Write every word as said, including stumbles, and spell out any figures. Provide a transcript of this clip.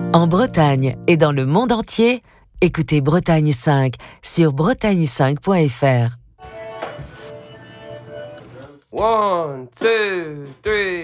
En Bretagne et dans le monde entier, écoutez Bretagne cinq sur bretagne cinq point f r. One, two, three.